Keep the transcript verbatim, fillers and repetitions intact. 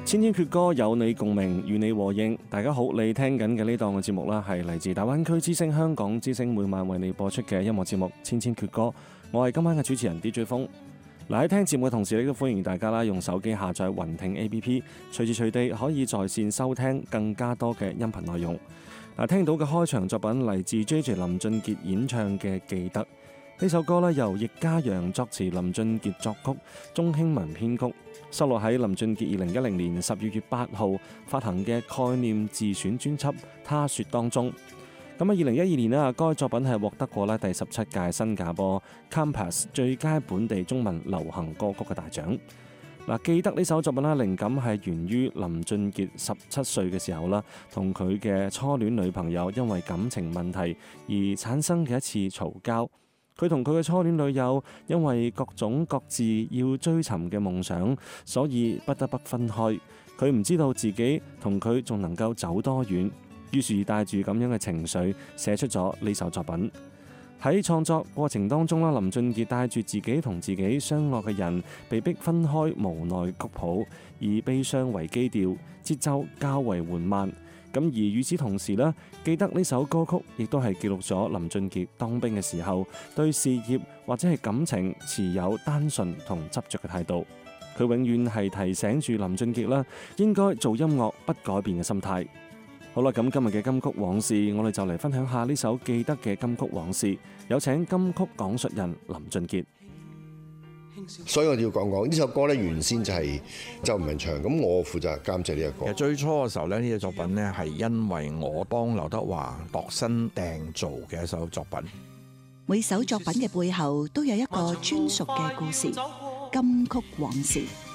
千千闕歌有你共鳴，與你和應。大家好，你聽緊嘅呢檔嘅節目啦，係嚟自大灣區之聲、香港之聲每晚為你播出嘅音樂節目《千千闕歌》。我係今晚嘅主持人 D J 風。嗱，喺聽節目嘅同時，亦都歡迎大家啦，用手機下載雲聽 A P P， 隨時隨地可以在線收聽更加多嘅音頻內容。嗱，聽到嘅開場作品嚟自 J J 林俊傑演唱嘅《記得》。呢首歌咧由易家揚作詞，林俊傑作曲，鐘興文編曲，收錄喺林俊傑二零一零年十二月八號發行嘅概念自選專輯《他說》當中。咁喺二零一二年咧，該作品係獲得過咧第十七屆新加坡 Compass 最佳本地中文流行歌曲嘅大獎。嗱，記得呢首作品啦，靈感係源於林俊傑十七歲嘅時候啦，同佢嘅初戀女朋友因為感情問題而產生嘅一次嘈交。佢同佢嘅初戀女友因為各種各自要追尋嘅夢想，所以不得不分開。佢唔知道自己同佢仲能夠走多遠，於是帶住咁樣嘅情緒寫出咗呢首作品。喺創作過程當中啦，林俊傑帶住自己同自己相愛嘅人被逼分開，無奈曲譜，以悲傷為基調，節奏較為緩慢。咁而與此同時呢，記得呢首歌曲亦都係記錄咗林俊傑當兵嘅時候對事業或者係感情持有單純同執着嘅態度。佢永遠係提醒住林俊傑啦，應該做音樂不改變嘅心態。好啦，咁今日嘅金曲往事，我哋就嚟分享下呢首記得嘅金曲往事。有請金曲講述人林俊傑。 所以我要講講呢首歌咧，原先就係周文明唱，咁我負責監製呢一個。 其實最初嘅時候咧，呢隻作品咧係因為我幫劉德華度身訂造嘅一首作品。 每首作品嘅背後都有一個專屬嘅故事，金曲往事。